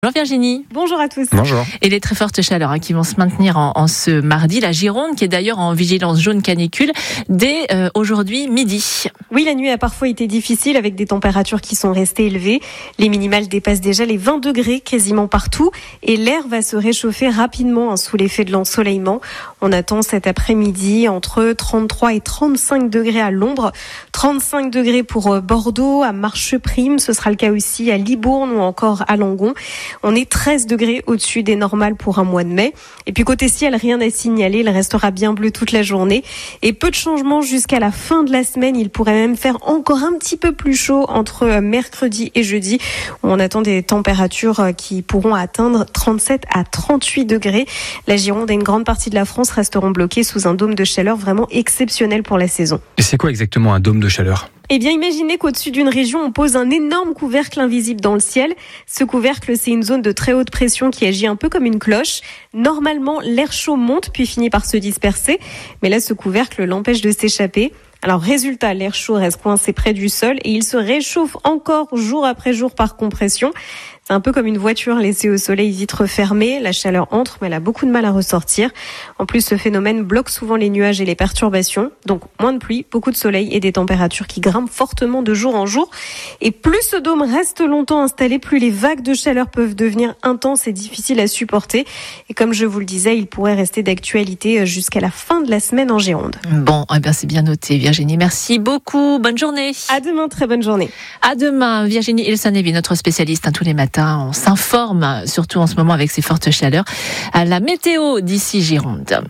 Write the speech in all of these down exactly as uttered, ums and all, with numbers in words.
Bonjour Virginie. Bonjour à tous. Bonjour. Et les très fortes chaleurs hein, qui vont se maintenir en, en ce mardi. La Gironde qui est d'ailleurs en vigilance jaune canicule dès euh, aujourd'hui midi. Oui, la nuit a parfois été difficile avec des températures qui sont restées élevées. Les minimales dépassent déjà les vingt degrés quasiment partout et l'air va se réchauffer rapidement hein, sous l'effet de l'ensoleillement. On attend cet après-midi entre trente-trois et trente-cinq degrés à l'ombre, trente-cinq degrés pour Bordeaux, à Marcheprime, ce sera le cas aussi à Libourne ou encore à Langon. On est treize degrés au-dessus des normales pour un mois de mai. Et puis côté ciel, rien à signaler, il restera bien bleu toute la journée. Et peu de changements jusqu'à la fin de la semaine. Il pourrait même faire encore un petit peu plus chaud entre mercredi et jeudi. On attend des températures qui pourront atteindre trente-sept à trente-huit degrés. La Gironde et une grande partie de la France resteront bloqués sous un dôme de chaleur vraiment exceptionnel pour la saison. Et c'est quoi exactement un dôme de chaleur ? Eh bien, imaginez qu'au-dessus d'une région, on pose un énorme couvercle invisible dans le ciel. Ce couvercle, c'est une zone de très haute pression qui agit un peu comme une cloche. Normalement, l'air chaud monte puis finit par se disperser. Mais là, ce couvercle l'empêche de s'échapper. Alors, résultat, l'air chaud reste coincé près du sol et il se réchauffe encore jour après jour par compression. C'est un peu comme une voiture laissée au soleil vitre fermée. La chaleur entre, mais elle a beaucoup de mal à ressortir. En plus, ce phénomène bloque souvent les nuages et les perturbations. Donc, moins de pluie, beaucoup de soleil et des températures qui grimpent fortement de jour en jour. Et plus ce dôme reste longtemps installé, plus les vagues de chaleur peuvent devenir intenses et difficiles à supporter. Et comme je vous le disais, il pourrait rester d'actualité jusqu'à la fin de la semaine en Gironde. Bon, eh bien c'est bien noté Virginie. Merci beaucoup. Bonne journée. À demain, très bonne journée. À demain, Virginie Ilson-Evy, notre spécialiste hein, tous les matins. On s'informe, surtout en ce moment avec ces fortes chaleurs, à la météo d'ici Gironde.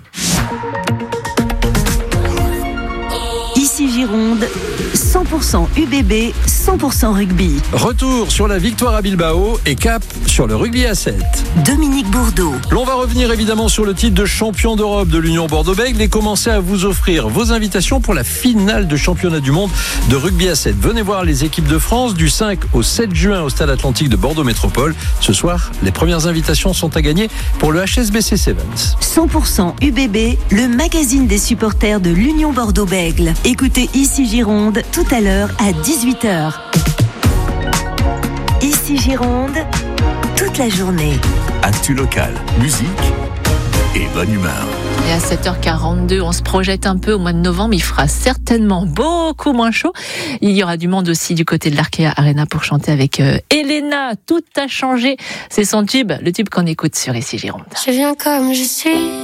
Ici Gironde, cent pour cent U B B, cent pour cent rugby. Retour sur la victoire à Bilbao et cap sur le rugby à sept. Dominique Bourdeau. L'on va revenir évidemment sur le titre de champion d'Europe de l'Union Bordeaux-Bègles et commencer à vous offrir vos invitations pour la finale de championnat du monde de rugby à sept. Venez voir les équipes de France du cinq au sept juin au Stade Atlantique de Bordeaux Métropole. Ce soir, les premières invitations sont à gagner pour le H S B C Sevens. cent pour cent U B B, le magazine des supporters de l'Union Bordeaux-Bègles. Écoutez Ici Gironde tout à l'heure à dix-huit heures. Ici Gironde, toute la journée. Actu locale, musique et bonne humeur. Et à sept heures quarante-deux, on se projette un peu au mois de novembre. Il fera certainement beaucoup moins chaud. Il y aura du monde aussi du côté de l'Arkea Arena pour chanter avec euh, Elena. Tout a changé. C'est son tube, le tube qu'on écoute sur Ici Gironde. Je viens comme je suis.